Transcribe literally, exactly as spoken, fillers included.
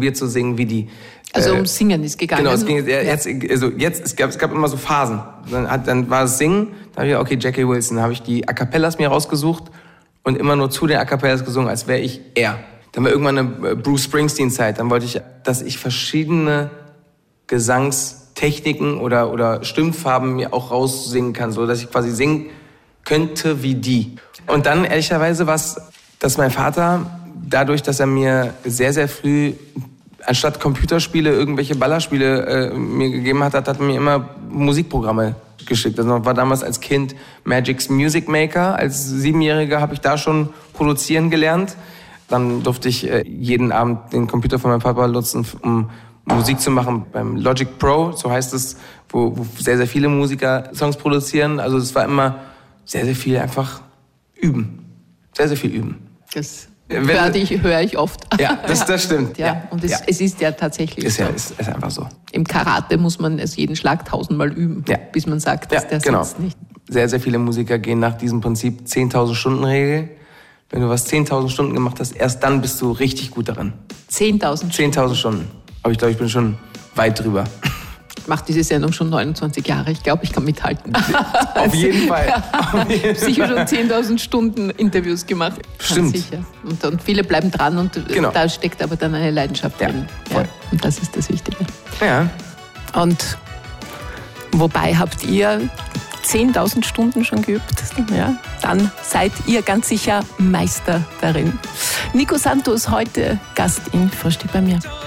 probiert zu singen wie die. Also ums Singen ist gegangen. Genau, es ging jetzt, also jetzt, es gab, es gab immer so Phasen. Dann, hat, dann war es Singen, dann habe ich, okay, Jackie Wilson, dann habe ich die A Cappellas mir rausgesucht und immer nur zu den A Cappellas gesungen, als wäre ich er. Dann war irgendwann eine Bruce Springsteen-Zeit, dann wollte ich, dass ich verschiedene Gesangstechniken oder, oder Stimmfarben mir auch raussingen kann, so dass ich quasi singen könnte wie die. Und dann, ehrlicherweise, war es, dass mein Vater, dadurch, dass er mir sehr, sehr früh anstatt Computerspiele irgendwelche Ballerspiele äh, mir gegeben hat, hat er mir immer Musikprogramme geschickt. Also war damals als Kind Magic's Music Maker. Als Siebenjähriger habe ich da schon produzieren gelernt. Dann durfte ich äh, jeden Abend den Computer von meinem Papa nutzen, um Musik zu machen beim Logic Pro, so heißt es, wo, wo sehr, sehr viele Musiker Songs produzieren. Also es war immer sehr, sehr viel einfach üben. Sehr, sehr viel üben. Das höre ich, hör ich oft. Ja, das, das stimmt. Ja, ja. Und es, ja. es ist ja tatsächlich ist so. Ja, ist, ist einfach so. Im Karate muss man es jeden Schlag tausendmal üben, ja. bis man sagt, dass ja, der genau. sitzt nicht. Sehr, sehr viele Musiker gehen nach diesem Prinzip zehntausend Stunden Regel. Wenn du was zehntausend Stunden gemacht hast, erst dann bist du richtig gut darin. zehntausend Stunden? zehntausend Stunden. Aber ich glaube, ich bin schon weit drüber. Ich mache diese Sendung schon neunundzwanzig Jahre. Ich glaube, ich kann mithalten. Auf jeden Fall. Ich habe sicher schon zehntausend Stunden Interviews gemacht. Stimmt. Sicher. Und, und viele bleiben dran und genau. da steckt aber dann eine Leidenschaft ja, drin. Voll. Ja, und das ist das Wichtige. Ja. Und wobei habt ihr zehntausend Stunden schon geübt? Ja, dann seid ihr ganz sicher Meister darin. Nico Santos, heute Gast in Frühstück bei mir.